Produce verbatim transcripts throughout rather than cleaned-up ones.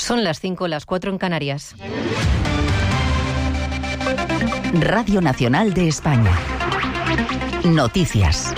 Son las cinco, las cuatro en Canarias. Radio Nacional de España. Noticias.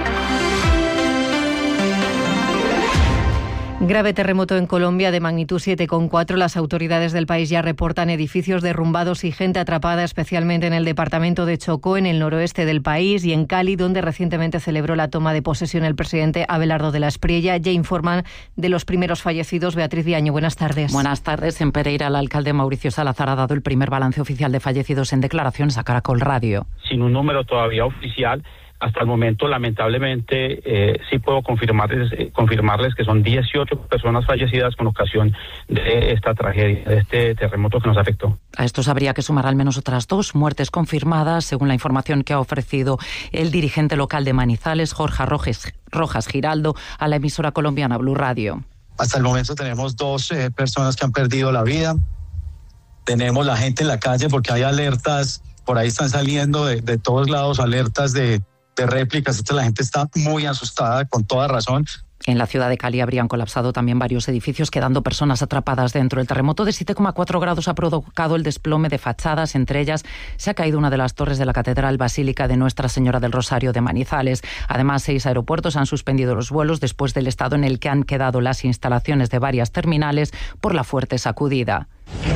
Grave terremoto en Colombia de magnitud siete coma cuatro. Las autoridades del país ya reportan edificios derrumbados y gente atrapada, especialmente en el departamento de Chocó, en el noroeste del país, y en Cali, donde recientemente celebró la toma de posesión el presidente Abelardo de la Espriella. Ya informan de los primeros fallecidos. Beatriz Viaño, buenas tardes. Buenas tardes. En Pereira, el alcalde Mauricio Salazar ha dado el primer balance oficial de fallecidos en declaraciones a Caracol Radio. Sin un número todavía oficial, hasta el momento, lamentablemente, eh, sí puedo confirmarles, eh, confirmarles que son dieciocho personas fallecidas con ocasión de esta tragedia, de este terremoto que nos afectó. A estos habría que sumar al menos otras dos muertes confirmadas, según la información que ha ofrecido el dirigente local de Manizales, Jorge Rojas, Rojas Giraldo, a la emisora colombiana Blue Radio. Hasta el momento tenemos dos eh, personas que han perdido la vida. Tenemos la gente en la calle porque hay alertas, por ahí están saliendo de, de todos lados alertas de de réplicas. Entonces la gente está muy asustada, con toda razón. En la ciudad de Cali habrían colapsado también varios edificios, quedando personas atrapadas dentro. El terremoto de siete coma cuatro grados ha provocado el desplome de fachadas. Entre ellas se ha caído una de las torres de la Catedral Basílica de Nuestra Señora del Rosario de Manizales. Además, seis aeropuertos han suspendido los vuelos después del estado en el que han quedado las instalaciones de varias terminales por la fuerte sacudida.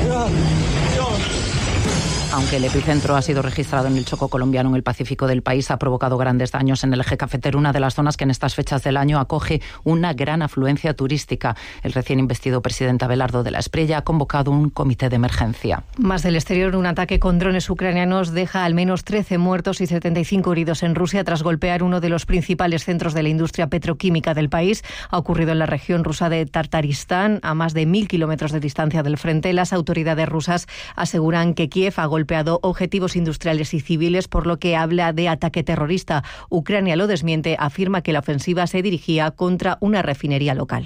Aunque el epicentro ha sido registrado en el Chocó colombiano, en el Pacífico del país, ha provocado grandes daños en el eje cafetero, una de las zonas que en estas fechas del año acoge una gran afluencia turística. El recién investido presidente Abelardo de la Espriella ha convocado un comité de emergencia. Más del exterior, un ataque con drones ucranianos deja al menos trece muertos y setenta y cinco heridos en Rusia tras golpear uno de los principales centros de la industria petroquímica del país. Ha ocurrido en la región rusa de Tartaristán, a más de mil kilómetros de distancia del frente. Las autoridades rusas aseguran que Kiev ha golpeado golpeado objetivos industriales y civiles, por lo que habla de ataque terrorista. Ucrania lo desmiente, afirma que la ofensiva se dirigía contra una refinería local.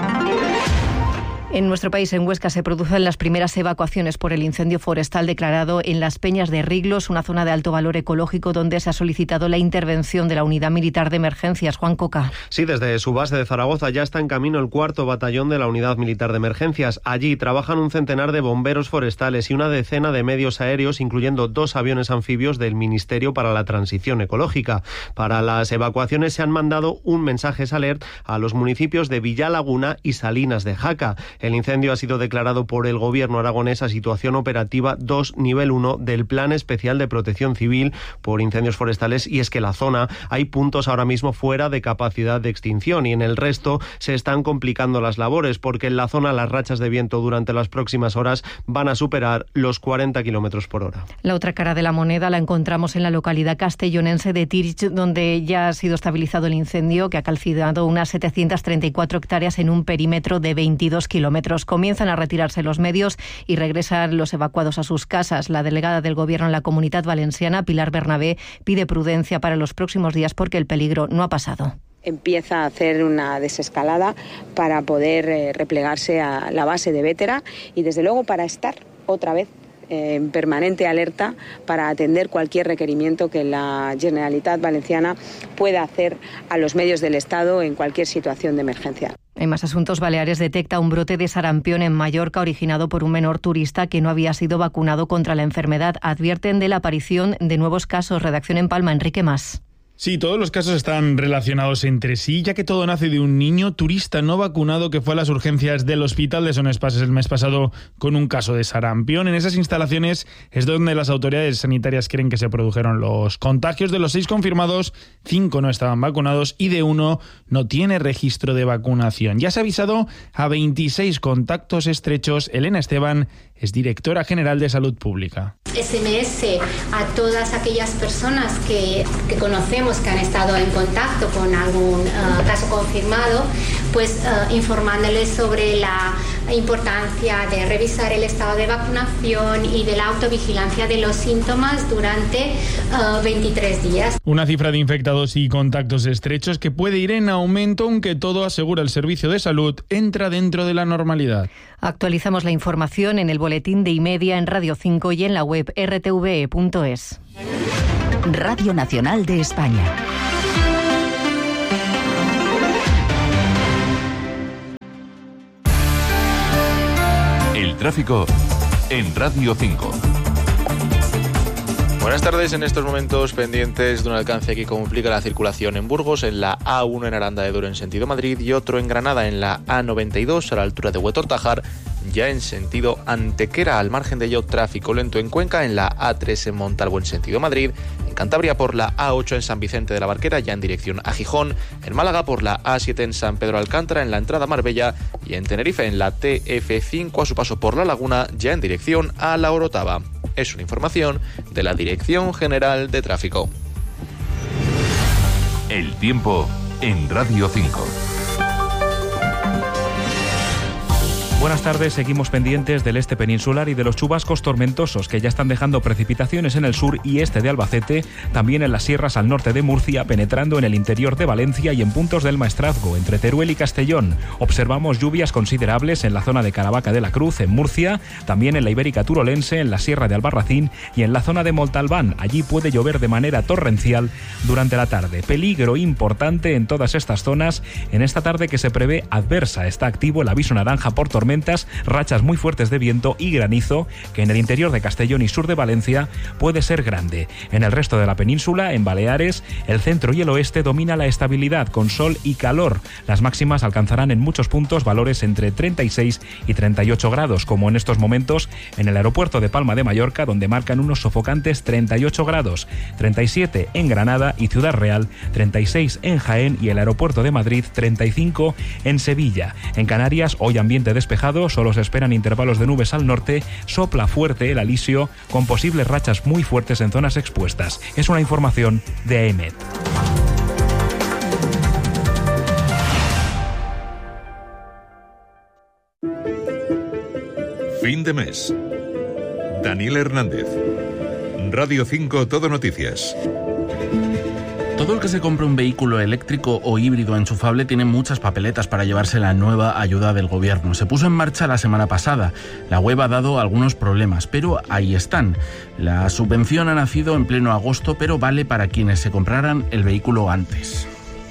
En nuestro país, en Huesca, se producen las primeras evacuaciones por el incendio forestal declarado en las Peñas de Riglos, una zona de alto valor ecológico donde se ha solicitado la intervención de la Unidad Militar de Emergencias. Juan Coca. Sí, desde su base de Zaragoza ya está en camino el cuarto batallón de la Unidad Militar de Emergencias. Allí trabajan un centenar de bomberos forestales y una decena de medios aéreos, incluyendo dos aviones anfibios del Ministerio para la Transición Ecológica. Para las evacuaciones se han mandado un mensajes alert a los municipios de Villalaguna y Salinas de Jaca. El incendio ha sido declarado por el Gobierno aragonés a situación operativa dos nivel uno del Plan Especial de Protección Civil por incendios forestales, y es que la zona hay puntos ahora mismo fuera de capacidad de extinción y en el resto se están complicando las labores porque en la zona las rachas de viento durante las próximas horas van a superar los cuarenta kilómetros por hora. La otra cara de la moneda la encontramos en la localidad castellonense de Tirich, donde ya ha sido estabilizado el incendio que ha calcinado unas setecientas treinta y cuatro hectáreas en un perímetro de veintidós kilómetros. Comienzan a retirarse los medios y regresan los evacuados a sus casas. La delegada del Gobierno en la Comunidad Valenciana, Pilar Bernabé, pide prudencia para los próximos días porque el peligro no ha pasado. Empieza a hacer una desescalada para poder eh, replegarse a la base de Bétera y, desde luego, para estar otra vez en permanente alerta para atender cualquier requerimiento que la Generalitat Valenciana pueda hacer a los medios del Estado en cualquier situación de emergencia. En más asuntos, Baleares detecta un brote de sarampión en Mallorca originado por un menor turista que no había sido vacunado contra la enfermedad. Advierten de la aparición de nuevos casos. Redacción en Palma, Enrique Mas. Sí, todos los casos están relacionados entre sí, ya que todo nace de un niño turista no vacunado que fue a las urgencias del hospital de Son Espases el mes pasado con un caso de sarampión. En esas instalaciones es donde las autoridades sanitarias creen que se produjeron los contagios. De los seis confirmados, cinco no estaban vacunados y de uno no tiene registro de vacunación. Ya se ha avisado a veintiséis contactos estrechos. Elena Esteban es directora general de Salud Pública. S M S a todas aquellas personas que, que conocemos que han estado en contacto con algún uh, caso confirmado, pues uh, informándoles sobre la importancia de revisar el estado de vacunación y de la autovigilancia de los síntomas durante uh, veintitrés días. Una cifra de infectados y contactos estrechos que puede ir en aumento, aunque todo, asegura el Servicio de Salud, entra dentro de la normalidad. Actualizamos la información en el boletín de Imedia, en Radio cinco y en la web r t v e punto es. Radio Nacional de España. tráfico en Radio cinco. Buenas tardes. En estos momentos pendientes de un alcance que complica la circulación en Burgos, en la A uno en Aranda de Duero en sentido Madrid y otro en Granada en la A noventa y dos a la altura de Huetor-Tajar, ya en sentido Antequera. Al margen de ello, tráfico lento en Cuenca, en la A tres en Montalvo en sentido Madrid, en Cantabria por la A ocho en San Vicente de la Barquera ya en dirección a Gijón, en Málaga por la A siete en San Pedro Alcántara en la entrada a Marbella y en Tenerife en la T F cinco a su paso por La Laguna ya en dirección a La Orotava. Es una información de la Dirección General de Tráfico. El tiempo en Radio cinco. Buenas tardes, seguimos pendientes del este peninsular y de los chubascos tormentosos que ya están dejando precipitaciones en el sur y este de Albacete, también en las sierras al norte de Murcia, penetrando en el interior de Valencia y en puntos del Maestrazgo, entre Teruel y Castellón. Observamos lluvias considerables en la zona de Caravaca de la Cruz, en Murcia, también en la Ibérica Turolense, en la sierra de Albarracín y en la zona de Montalbán. Allí puede llover de manera torrencial durante la tarde. Peligro importante en todas estas zonas en esta tarde que se prevé adversa. Está activo el aviso naranja por tormenta, rachas muy fuertes de viento y granizo, que en el interior de Castellón y sur de Valencia puede ser grande. En el resto de la península, en Baleares, el centro y el oeste domina la estabilidad, con sol y calor. Las máximas alcanzarán en muchos puntos valores entre treinta y seis y treinta y ocho grados, como en estos momentos en el aeropuerto de Palma de Mallorca, donde marcan unos sofocantes treinta y ocho grados, treinta y siete en Granada y Ciudad Real, treinta y seis en Jaén y el aeropuerto de Madrid, treinta y cinco en Sevilla. En Canarias, hoy ambiente despejado, solo se esperan intervalos de nubes al norte, sopla fuerte el alisio, con posibles rachas muy fuertes en zonas expuestas. Es una información de AEMET. Fin de mes. Daniel Hernández. Radio cinco Todo Noticias. Todo el que se compre un vehículo eléctrico o híbrido enchufable tiene muchas papeletas para llevarse la nueva ayuda del gobierno. Se puso en marcha la semana pasada. La web ha dado algunos problemas, pero ahí están. La subvención ha nacido en pleno agosto, pero vale para quienes se compraran el vehículo antes.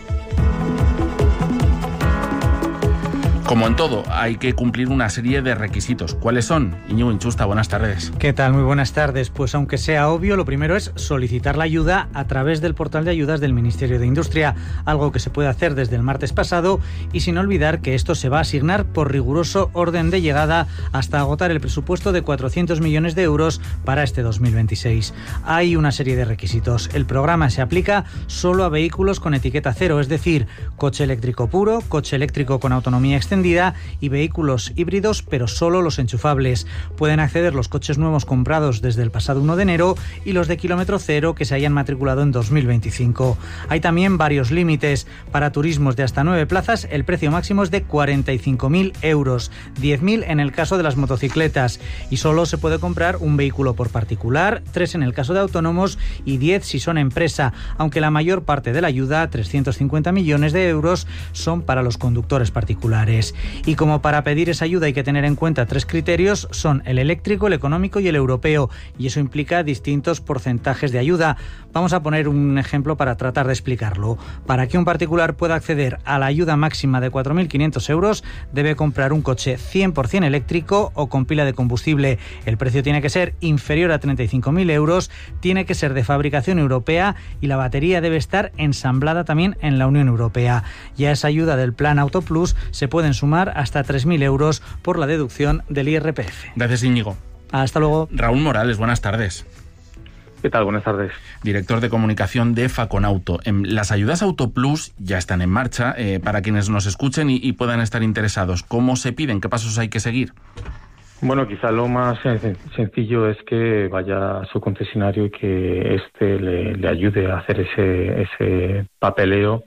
Como en todo, hay que cumplir una serie de requisitos. ¿Cuáles son? Íñigo Inchusta, buenas tardes. ¿Qué tal? Muy buenas tardes. Pues aunque sea obvio, lo primero es solicitar la ayuda a través del portal de ayudas del Ministerio de Industria, algo que se puede hacer desde el martes pasado, y sin olvidar que esto se va a asignar por riguroso orden de llegada hasta agotar el presupuesto de cuatrocientos millones de euros para este dos mil veintiséis. Hay una serie de requisitos. El programa se aplica solo a vehículos con etiqueta cero, es decir, coche eléctrico puro, coche eléctrico con autonomía extendida y vehículos híbridos, pero solo los enchufables. Pueden acceder los coches nuevos comprados desde el pasado uno de enero y los de kilómetro cero que se hayan matriculado en dos mil veinticinco. Hay también varios límites. Para turismos de hasta nueve plazas, el precio máximo es de cuarenta y cinco mil euros, diez mil en el caso de las motocicletas, y solo se puede comprar un vehículo por particular, tres en el caso de autónomos y diez si son empresa, aunque la mayor parte de la ayuda, trescientos cincuenta millones de euros, son para los conductores particulares. Y como para pedir esa ayuda hay que tener en cuenta tres criterios, son el eléctrico, el económico y el europeo, y eso implica distintos porcentajes de ayuda. Vamos a poner un ejemplo para tratar de explicarlo. Para que un particular pueda acceder a la ayuda máxima de cuatro mil quinientos euros, debe comprar un coche cien por ciento eléctrico o con pila de combustible. El precio tiene que ser inferior a treinta y cinco mil euros, tiene que ser de fabricación europea y la batería debe estar ensamblada también en la Unión Europea. Y a esa ayuda del Plan Auto Plus se pueden sumar hasta tres mil euros por la deducción del I R P F. Gracias, Íñigo. Hasta luego. Raúl Morales, buenas tardes. ¿Qué tal? Buenas tardes. Director de comunicación de Faconauto. Las ayudas Auto Plus ya están en marcha. Eh, para quienes nos escuchen y, y puedan estar interesados, ¿cómo se piden? ¿Qué pasos hay que seguir? Bueno, quizá lo más sencillo es que vaya a su concesionario y que éste le, le ayude a hacer ese, ese papeleo.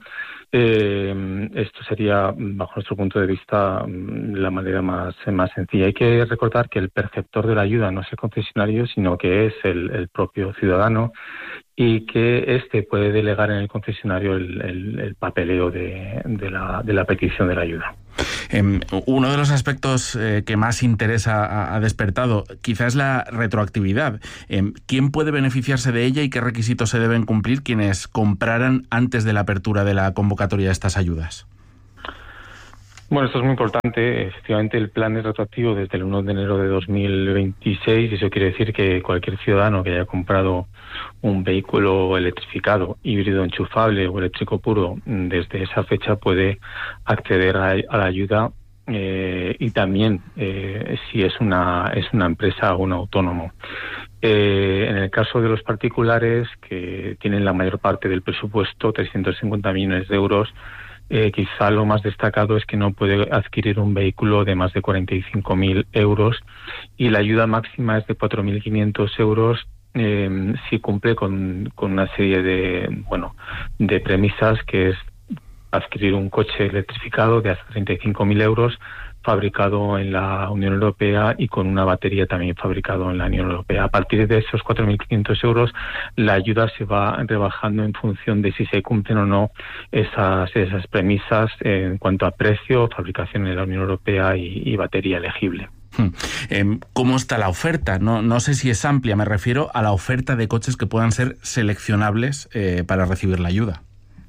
Eh, esto sería, bajo nuestro punto de vista, la manera más, más sencilla. Hay que recordar que el perceptor de la ayuda no es el concesionario, sino que es el, el propio ciudadano, y que éste puede delegar en el concesionario el, el, el papeleo de, de, la, de la petición de la ayuda. Eh, uno de los aspectos eh, que más interesa ha, ha despertado quizás es la retroactividad. Eh, ¿Quién puede beneficiarse de ella y qué requisitos se deben cumplir quienes compraran antes de la apertura de la convocatoria de estas ayudas? Bueno, esto es muy importante. Efectivamente, el plan es retroactivo desde el uno de enero de dos mil veintiséis y eso quiere decir que cualquier ciudadano que haya comprado un vehículo electrificado, híbrido enchufable o eléctrico puro, desde esa fecha puede acceder a, a la ayuda eh, y también eh, si es una, es una empresa o un autónomo. Eh, en el caso de los particulares que tienen la mayor parte del presupuesto, trescientos cincuenta millones de euros, Eh, quizá lo más destacado es que no puede adquirir un vehículo de más de cuarenta y cinco mil euros y la ayuda máxima es de cuatro mil quinientos euros eh, si cumple con, con una serie de, bueno, de premisas, que es adquirir un coche electrificado de hasta treinta y cinco mil euros fabricado en la Unión Europea y con una batería también fabricado en la Unión Europea. A partir de esos cuatro mil quinientos euros, la ayuda se va rebajando en función de si se cumplen o no esas, esas premisas en cuanto a precio, fabricación en la Unión Europea y, y batería elegible. ¿Cómo está la oferta? No, no sé si es amplia, me refiero a la oferta de coches que puedan ser seleccionables eh, para recibir la ayuda.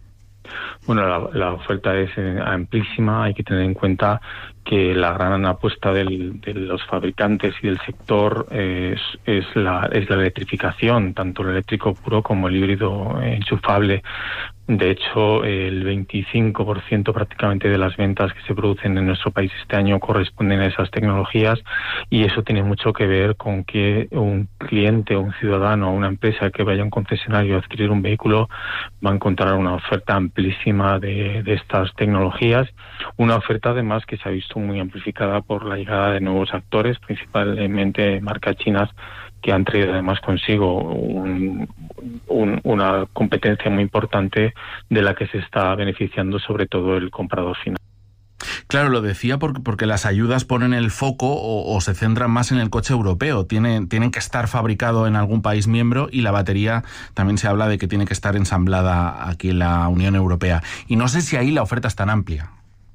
Bueno, la, la oferta es amplísima. Hay que tener en cuenta que la gran apuesta del, de los fabricantes y del sector es, es, la, es la electrificación, tanto el eléctrico puro como el híbrido enchufable. De hecho, el veinticinco por ciento prácticamente de las ventas que se producen en nuestro país este año corresponden a esas tecnologías y eso tiene mucho que ver con que un cliente, un ciudadano o una empresa que vaya a un concesionario a adquirir un vehículo va a encontrar una oferta amplísima de, de estas tecnologías, una oferta además que se ha visto muy amplificada por la llegada de nuevos actores, principalmente marcas chinas, que han traído además consigo un, un, una competencia muy importante de la que se está beneficiando sobre todo el comprador final. Claro, lo decía porque, porque las ayudas ponen el foco o, o se centran más en el coche europeo. Tienen, tienen que estar fabricado en algún país miembro y la batería también se habla de que tiene que estar ensamblada aquí en la Unión Europea. Y no sé si ahí la oferta es tan amplia.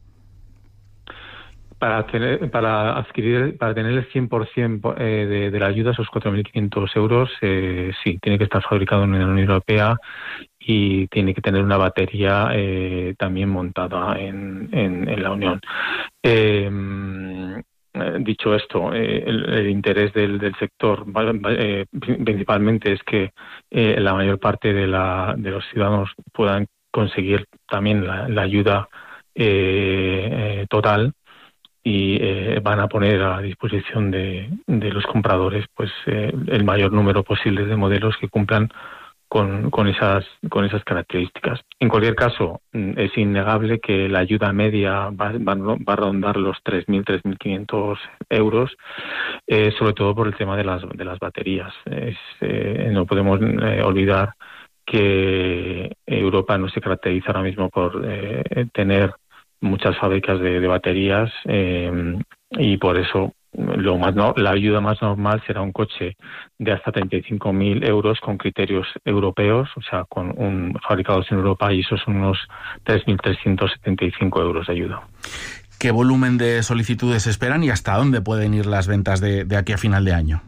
Para tener, para adquirir, para tener el cien por ciento de, de la ayuda, esos cuatro mil quinientos euros, eh, sí, tiene que estar fabricado en la Unión Europea y tiene que tener una batería eh, también montada en, en, en la Unión. Eh, dicho esto, eh, el, el interés del, del sector eh, principalmente es que eh, la mayor parte de, la, de los ciudadanos puedan conseguir también la, la ayuda eh, eh, total. Y eh, van a poner a disposición de, de los compradores pues eh, el mayor número posible de modelos que cumplan con, con esas con esas características. En cualquier caso, es innegable que la ayuda media va, va, va a rondar los tres mil, tres mil quinientos euros, eh, sobre todo por el tema de las de las baterías. Es, eh, no podemos eh, olvidar que Europa no se caracteriza ahora mismo por eh, tener muchas fábricas de, de baterías eh, y por eso lo más no, la ayuda más normal será un coche de hasta treinta y cinco mil euros con criterios europeos, o sea, con un fabricados en Europa, y esos son unos tres mil trescientos setenta y cinco euros de ayuda. ¿Qué volumen de solicitudes esperan y hasta dónde pueden ir las ventas de, de aquí a final de año?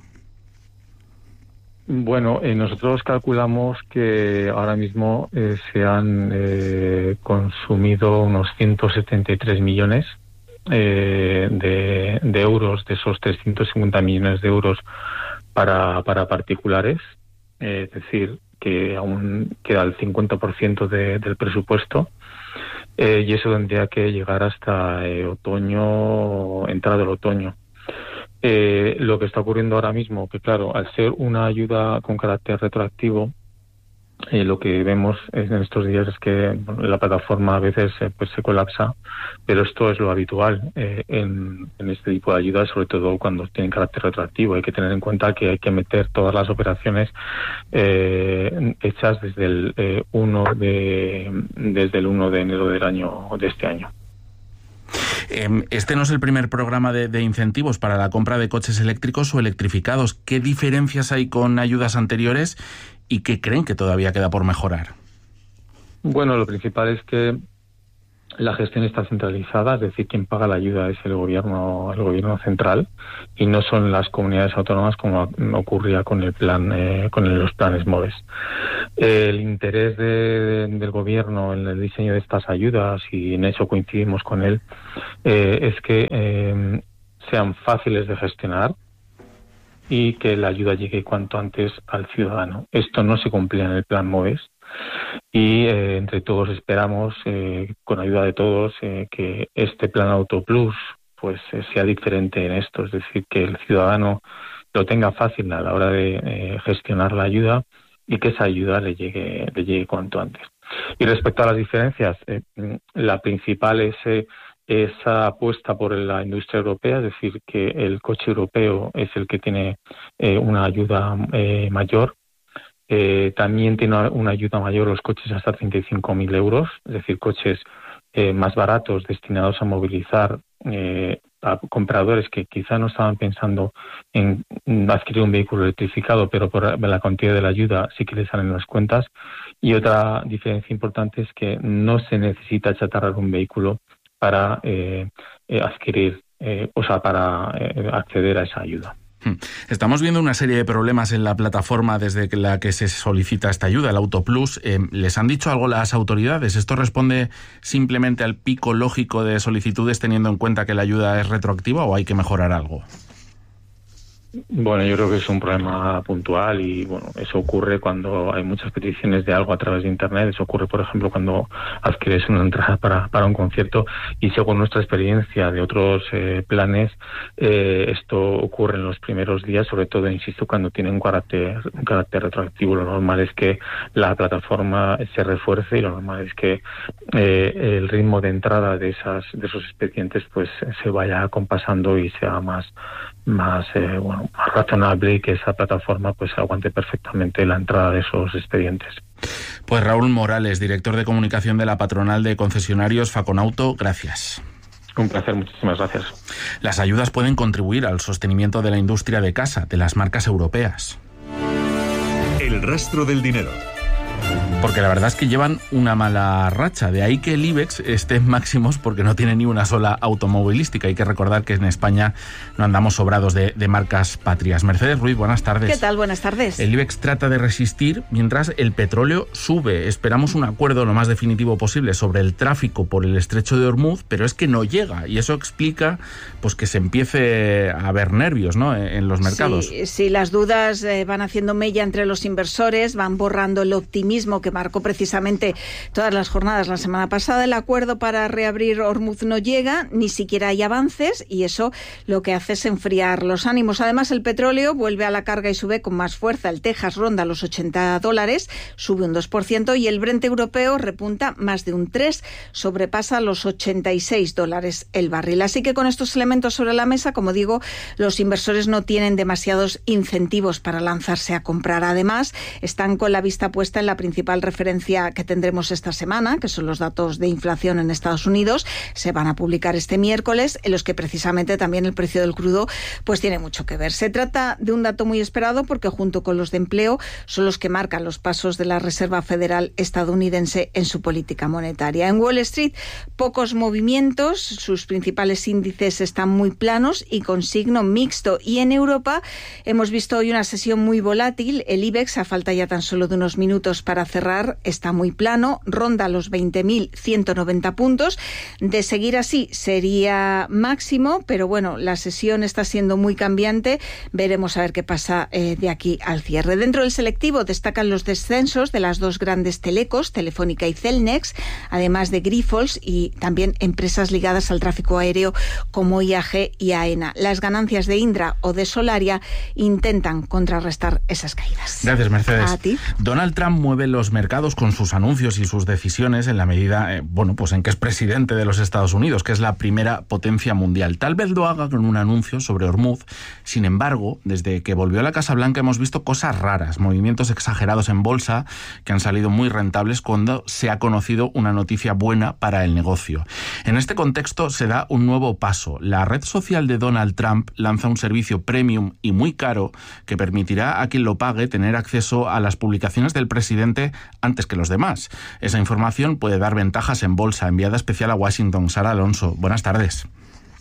Bueno, eh, nosotros calculamos que ahora mismo eh, se han eh, consumido unos ciento setenta y tres millones eh, de, de euros, de esos trescientos cincuenta millones de euros para, para particulares, eh, es decir, que aún queda el cincuenta por ciento de, del presupuesto eh, y eso tendría que llegar hasta eh, otoño, entrado el otoño. Eh, lo que está ocurriendo ahora mismo, que claro, al ser una ayuda con carácter retroactivo, eh, lo que vemos en estos días es que bueno, la plataforma a veces eh, pues se colapsa, pero esto es lo habitual eh, en, en este tipo de ayudas, sobre todo cuando tienen carácter retroactivo. Hay que tener en cuenta que hay que meter todas las operaciones eh, hechas desde el eh, uno de desde el uno de enero del año de este año. Este no es el primer programa de, de incentivos para la compra de coches eléctricos o electrificados. ¿Qué diferencias hay con ayudas anteriores y qué creen que todavía queda por mejorar? Bueno, lo principal es que la gestión está centralizada, es decir, quien paga la ayuda es el gobierno, el gobierno central, y no son las comunidades autónomas como ocurría con el plan, eh, con los planes MOVES. El interés de, de, del gobierno en el diseño de estas ayudas, y en eso coincidimos con él, eh, es que eh, sean fáciles de gestionar y que la ayuda llegue cuanto antes al ciudadano. Esto no se cumplía en el Plan MOVES y eh, entre todos esperamos, eh, con ayuda de todos, eh, que este Plan Auto Plus pues eh, sea diferente en esto, es decir, que el ciudadano lo tenga fácil a la hora de eh, gestionar la ayuda y que esa ayuda le llegue, le llegue cuanto antes. Y respecto a las diferencias, eh, la principal es eh, esa apuesta por la industria europea, es decir, que el coche europeo es el que tiene eh, una ayuda eh, mayor. Eh, también tiene una, una ayuda mayor los coches hasta treinta y cinco mil euros, es decir, coches eh, más baratos destinados a movilizar eh, a compradores que quizá no estaban pensando en adquirir un vehículo electrificado, pero por la cantidad de la ayuda sí que les salen las cuentas. Y otra diferencia importante es que no se necesita chatarrar un vehículo para eh, eh, adquirir, eh, o sea, para eh, acceder a esa ayuda. Estamos viendo una serie de problemas en la plataforma desde la que se solicita esta ayuda, el Auto Plus. Eh, ¿Les han dicho algo las autoridades? ¿Esto responde simplemente al pico lógico de solicitudes teniendo en cuenta que la ayuda es retroactiva o hay que mejorar algo? Bueno, yo creo que es un problema puntual y bueno, eso ocurre cuando hay muchas peticiones de algo a través de Internet. Eso ocurre, por ejemplo, cuando adquieres una entrada para, para un concierto y según nuestra experiencia de otros eh, planes, eh, esto ocurre en los primeros días, sobre todo, insisto, cuando tiene un carácter, un carácter retroactivo. Lo normal es que la plataforma se refuerce y lo normal es que eh, el ritmo de entrada de esas de esos expedientes pues se vaya compasando y sea más más eh, bueno, más razonable y que esa plataforma pues aguante perfectamente la entrada de esos expedientes. Pues Raúl Morales, director de comunicación de la patronal de concesionarios Faconauto, gracias. Un placer, muchísimas gracias. Las ayudas pueden contribuir al sostenimiento de la industria de casa, de las marcas europeas. El rastro del dinero. Porque la verdad es que llevan una mala racha. De ahí que el IBEX esté en máximos porque no tiene ni una sola automovilística. Hay que recordar que en España no andamos sobrados de, de marcas patrias. Mercedes Ruiz, buenas tardes. ¿Qué tal? Buenas tardes. El IBEX trata de resistir mientras el petróleo sube. Esperamos un acuerdo lo más definitivo posible sobre el tráfico por el estrecho de Hormuz, pero es que no llega. Y eso explica pues que se empiece a ver nervios, ¿no?, en los mercados. Sí, sí, las dudas eh, van haciendo mella entre los inversores, van borrando el optimismo que marcó precisamente todas las jornadas la semana pasada. El acuerdo para reabrir Hormuz no llega, ni siquiera hay avances, y eso lo que hace es enfriar los ánimos. Además, el petróleo vuelve a la carga y sube con más fuerza. El Texas ronda los ochenta dólares, sube un dos por ciento, y el Brent europeo repunta más de un tres por ciento, sobrepasa los ochenta y seis dólares el barril. Así que con estos elementos sobre la mesa, como digo, los inversores no tienen demasiados incentivos para lanzarse a comprar. Además, están con la vista puesta en la principal referencia que tendremos esta semana, que son los datos de inflación en Estados Unidos. Se van a publicar este miércoles, en los que precisamente también el precio del crudo pues tiene mucho que ver. Se trata de un dato muy esperado porque junto con los de empleo son los que marcan los pasos de la Reserva Federal estadounidense en su política monetaria. En Wall Street, pocos movimientos, sus principales índices están muy planos y con signo mixto. Y en Europa hemos visto hoy una sesión muy volátil. El IBEX, a falta ya tan solo de unos minutos para cerrar, está muy plano, ronda los veinte mil ciento noventa puntos. De seguir así sería máximo, pero bueno, la sesión está siendo muy cambiante. Veremos a ver qué pasa eh, de aquí al cierre. Dentro del selectivo destacan los descensos de las dos grandes telecos, Telefónica y Celnex, además de Grifols y también empresas ligadas al tráfico aéreo como I A G y AENA. Las ganancias de Indra o de Solaria intentan contrarrestar esas caídas. Gracias, Mercedes. A ti. Donald Trump mueve los mercados con sus anuncios y sus decisiones en la medida, eh, bueno, pues en que es presidente de los Estados Unidos, que es la primera potencia mundial. Tal vez lo haga con un anuncio sobre Hormuz. Sin embargo, desde que volvió a la Casa Blanca hemos visto cosas raras, movimientos exagerados en bolsa que han salido muy rentables cuando se ha conocido una noticia buena para el negocio. En este contexto se da un nuevo paso. La red social de Donald Trump lanza un servicio premium y muy caro que permitirá a quien lo pague tener acceso a las publicaciones del presidente antes que los demás. Esa información puede dar ventajas en bolsa. Enviada especial a Washington, Sara Alonso. Buenas tardes.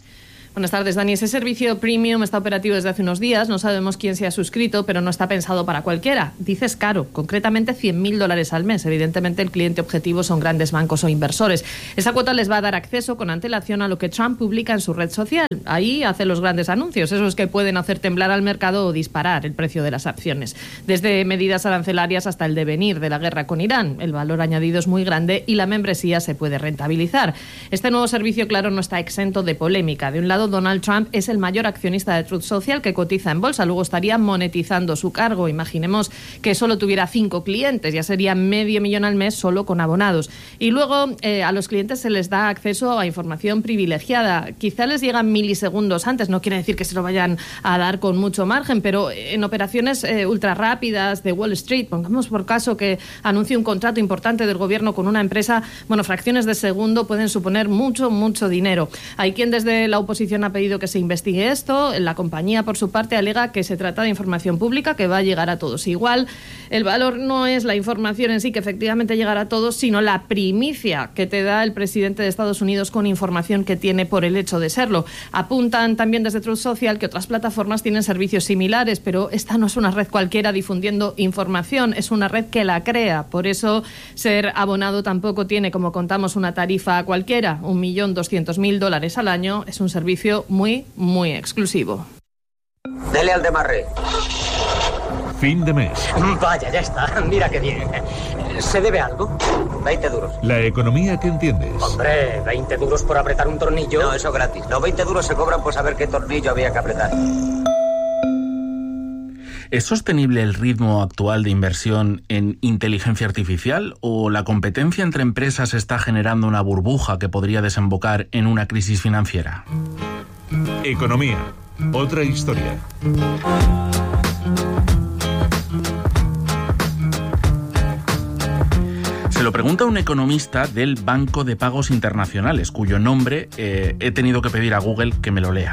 Buenas tardes, Dani. Ese servicio premium está operativo desde hace unos días. No sabemos quién se ha suscrito, pero no está pensado para cualquiera. Dices caro, concretamente cien mil dólares al mes. Evidentemente, el cliente objetivo son grandes bancos o inversores. Esa cuota les va a dar acceso con antelación a lo que Trump publica en su red social. Ahí hace los grandes anuncios, esos que pueden hacer temblar al mercado o disparar el precio de las acciones. Desde medidas arancelarias hasta el devenir de la guerra con Irán. El valor añadido es muy grande y la membresía se puede rentabilizar. Este nuevo servicio, claro, no está exento de polémica. De un lado, Donald Trump es el mayor accionista de Truth Social, que cotiza en bolsa. Luego estaría monetizando su cargo. Imaginemos que solo tuviera cinco clientes, ya sería medio millón al mes solo con abonados. Y luego eh, a los clientes se les da acceso a información privilegiada. Quizá les llegan milisegundos antes, no quiere decir que se lo vayan a dar con mucho margen, pero en operaciones eh, ultra rápidas de Wall Street, pongamos por caso que anuncie un contrato importante del gobierno con una empresa, bueno, fracciones de segundo pueden suponer mucho, mucho dinero. Hay quien desde la oposición ha pedido que se investigue esto. La compañía, por su parte, alega que se trata de información pública que va a llegar a todos igual. El valor no es la información en sí que efectivamente llegará a todos, sino la primicia que te da el presidente de Estados Unidos con información que tiene por el hecho de serlo. Apuntan también desde Truth Social que otras plataformas tienen servicios similares, pero esta no es una red cualquiera difundiendo información, es una red que la crea. Por eso ser abonado tampoco tiene, como contamos, una tarifa cualquiera. Un millón doscientos mil dólares al año es un servicio muy, muy exclusivo. Dele al demarre. Fin de mes. Vaya, ya está. Mira qué bien. ¿Se debe algo? veinte duros. La economía que entiendes. Hombre, veinte duros por apretar un tornillo. No, eso gratis. Los veinte duros se cobran por saber qué tornillo había que apretar. ¿Es sostenible el ritmo actual de inversión en inteligencia artificial o la competencia entre empresas está generando una burbuja que podría desembocar en una crisis financiera? Economía. Otra historia. Se lo pregunta un economista del Banco de Pagos Internacionales, cuyo nombre eh, he tenido que pedir a Google que me lo lea.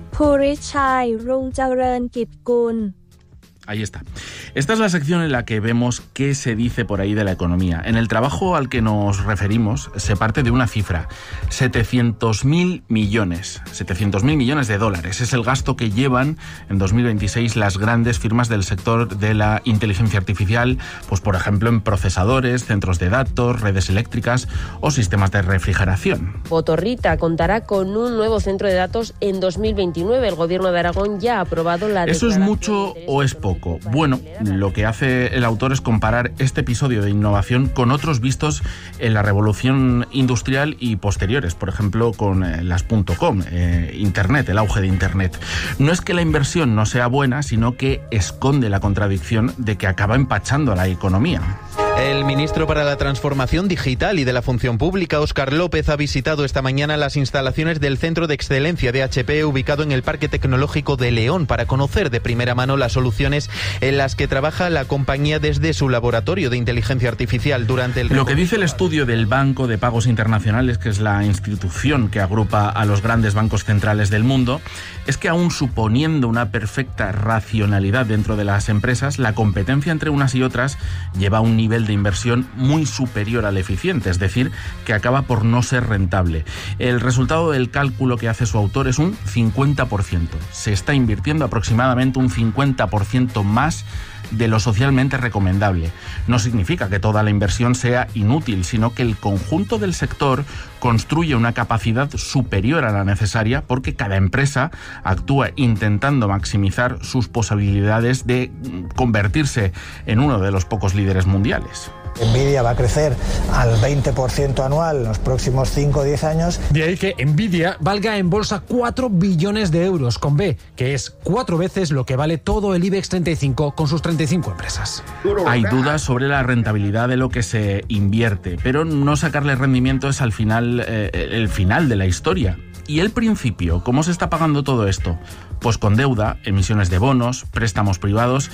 Purichai Rungcharan Kitkun. Ahí está. Esta es la sección en la que vemos qué se dice por ahí de la economía. En el trabajo al que nos referimos se parte de una cifra, setecientos mil millones. setecientos mil millones de dólares. Es el gasto que llevan en dos mil veintiséis las grandes firmas del sector de la inteligencia artificial, pues por ejemplo en procesadores, centros de datos, redes eléctricas o sistemas de refrigeración. Potorrita contará con un nuevo centro de datos en dos mil veintinueve. El gobierno de Aragón ya ha aprobado la ¿Eso es mucho o es poco? Bueno, lo que hace el autor es comparar este episodio de innovación con otros vistos en la revolución industrial y posteriores, por ejemplo con eh, las .com, eh, Internet, el auge de Internet. No es que la inversión no sea buena, sino que esconde la contradicción de que acaba empachando a la economía. El ministro para la Transformación Digital y de la Función Pública, Óscar López, ha visitado esta mañana las instalaciones del Centro de Excelencia de H P, ubicado en el Parque Tecnológico de León, para conocer de primera mano las soluciones en las que trabaja la compañía desde su laboratorio de inteligencia artificial. Durante el Lo que dice el estudio del Banco de Pagos Internacionales, que es la institución que agrupa a los grandes bancos centrales del mundo, es que aún suponiendo una perfecta racionalidad dentro de las empresas, la competencia entre unas y otras lleva a un nivel de inversión muy superior al eficiente, es decir, que acaba por no ser rentable. El resultado del cálculo que hace su autor es un cincuenta por ciento. Se está invirtiendo aproximadamente un cincuenta por ciento más de lo socialmente recomendable. No significa que toda la inversión sea inútil, sino que el conjunto del sector construye una capacidad superior a la necesaria porque cada empresa actúa intentando maximizar sus posibilidades de convertirse en uno de los pocos líderes mundiales. Nvidia va a crecer al veinte por ciento anual en los próximos cinco o diez años. De ahí que Nvidia valga en bolsa cuatro billones de euros con B, que es cuatro veces lo que vale todo el IBEX treinta y cinco con sus treinta y cinco empresas. Hay dudas sobre la rentabilidad de lo que se invierte, pero no sacarle rendimiento es al final eh, el final de la historia. ¿Y el principio? ¿Cómo se está pagando todo esto? Pues con deuda, emisiones de bonos, préstamos privados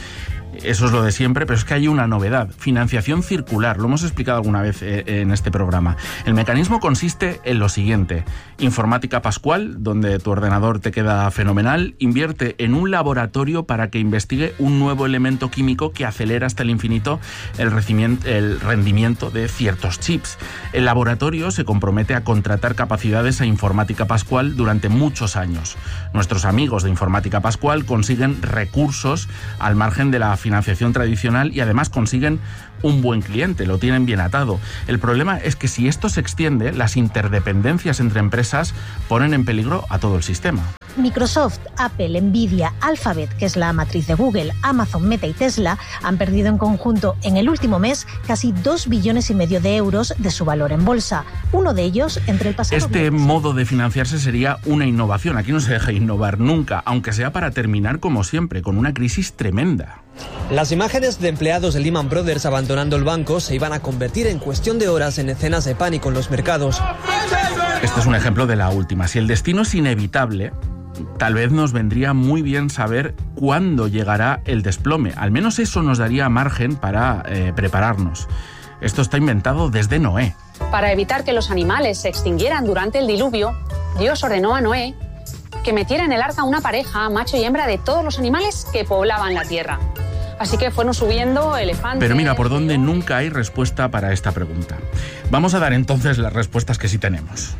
Eso es lo de siempre, pero es que hay una novedad: financiación circular. Lo hemos explicado alguna vez en este programa. El mecanismo consiste en lo siguiente: Informática Pascual, donde tu ordenador te queda fenomenal, invierte en un laboratorio para que investigue un nuevo elemento químico que acelera hasta el infinito el rendimiento de ciertos chips. El laboratorio se compromete a contratar capacidades a Informática Pascual durante muchos años. Nuestros amigos de Informática Pascual consiguen recursos al margen de la financiación tradicional y además consiguen un buen cliente, lo tienen bien atado. El problema es que si esto se extiende, las interdependencias entre empresas ponen en peligro a todo el sistema. Microsoft, Apple, Nvidia, Alphabet, que es la matriz de Google, Amazon, Meta y Tesla, han perdido en conjunto en el último mes casi dos billones y medio de euros de su valor en bolsa. Uno de ellos entre el pasado... Este mes. modo de financiarse sería una innovación. Aquí no se deja innovar nunca, aunque sea para terminar como siempre, con una crisis tremenda. Las imágenes de empleados de Lehman Brothers abandonando el banco se iban a convertir en cuestión de horas en escenas de pánico en los mercados. Este es un ejemplo de la última. Si el destino es inevitable, tal vez nos vendría muy bien saber cuándo llegará el desplome. Al menos eso nos daría margen para eh, prepararnos. Esto está inventado desde Noé. Para evitar que los animales se extinguieran durante el diluvio, Dios ordenó a Noé que metiera en el arca una pareja, macho y hembra, de todos los animales que poblaban la tierra. Así que fueron subiendo elefantes... Pero mira, por dónde nunca hay respuesta para esta pregunta. Vamos a dar entonces las respuestas que sí tenemos.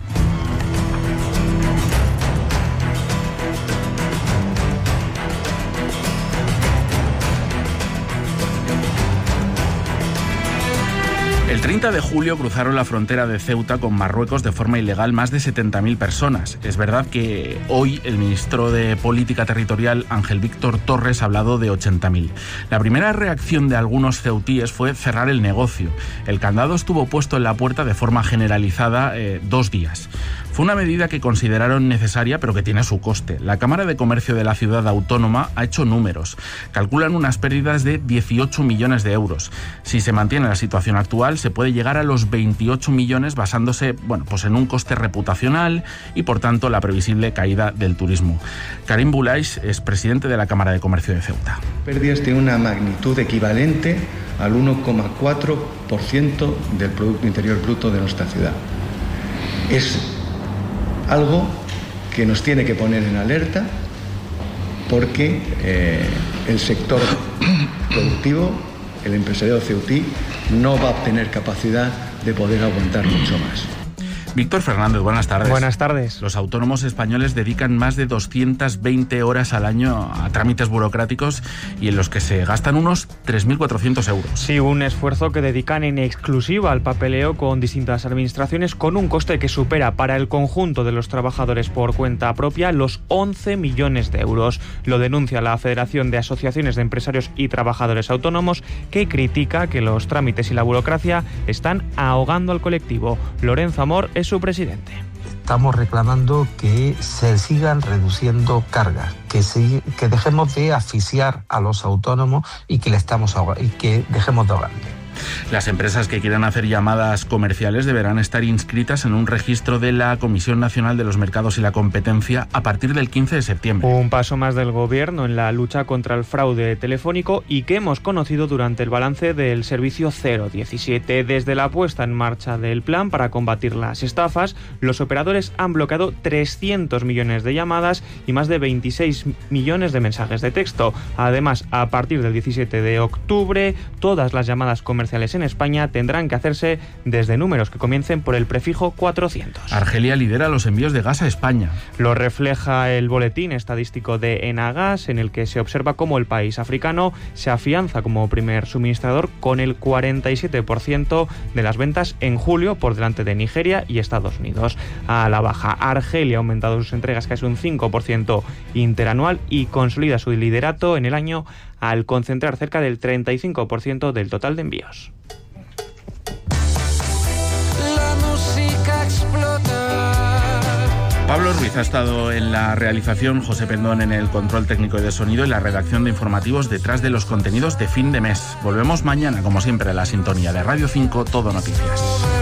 El treinta de julio cruzaron la frontera de Ceuta con Marruecos de forma ilegal más de setenta mil personas. Es verdad que hoy el ministro de Política Territorial, Ángel Víctor Torres, ha hablado de ochenta mil. La primera reacción de algunos ceutíes fue cerrar el negocio. El candado estuvo puesto en la puerta de forma generalizada eh, dos días. Fue una medida que consideraron necesaria, pero que tiene su coste. La Cámara de Comercio de la ciudad autónoma ha hecho números. Calculan unas pérdidas de dieciocho millones de euros. Si se mantiene la situación actual, se puede llegar a los veintiocho millones basándose, bueno, pues en un coste reputacional y, por tanto, la previsible caída del turismo. Karim Boulais es presidente de la Cámara de Comercio de Ceuta. Pérdidas de una magnitud equivalente al uno coma cuatro por ciento del Producto Interior Bruto de nuestra ciudad. Es algo que nos tiene que poner en alerta porque eh, el sector productivo, el empresariado ceutí, no va a obtener capacidad de poder aguantar mucho más. Víctor Fernández, buenas tardes. Buenas tardes. Los autónomos españoles dedican más de doscientas veinte horas al año a trámites burocráticos y en los que se gastan unos tres mil cuatrocientos euros. Sí, un esfuerzo que dedican en exclusiva al papeleo con distintas administraciones, con un coste que supera para el conjunto de los trabajadores por cuenta propia los once millones de euros. Lo denuncia la Federación de Asociaciones de Empresarios y Trabajadores Autónomos, que critica que los trámites y la burocracia están ahogando al colectivo. Lorenzo Amor es su presidente. Estamos reclamando que se sigan reduciendo cargas, que, se, que dejemos de asfixiar a los autónomos y que le estamos ahogando, y que dejemos de ahogarle. Las empresas que quieran hacer llamadas comerciales deberán estar inscritas en un registro de la Comisión Nacional de los Mercados y la Competencia a partir del quince de septiembre. Un paso más del Gobierno en la lucha contra el fraude telefónico y que hemos conocido durante el balance del servicio cero diecisiete. Desde la puesta en marcha del plan para combatir las estafas, los operadores han bloqueado trescientos millones de llamadas y más de veintiséis millones de mensajes de texto. Además, a partir del diecisiete de octubre, todas las llamadas comerciales en España tendrán que hacerse desde números que comiencen por el prefijo cuatrocientos. Argelia lidera los envíos de gas a España. Lo refleja el boletín estadístico de Enagas, en el que se observa cómo el país africano se afianza como primer suministrador con el cuarenta y siete por ciento de las ventas en julio, por delante de Nigeria y Estados Unidos. A la baja, Argelia ha aumentado sus entregas casi un cinco por ciento interanual y consolida su liderato en el año al concentrar cerca del treinta y cinco por ciento del total de envíos. La música explota. Pablo Ruiz ha estado en la realización, José Pendón en el control técnico y de sonido y la redacción de informativos detrás de los contenidos de fin de mes. Volvemos mañana, como siempre, a la sintonía de Radio cinco, Todo Noticias.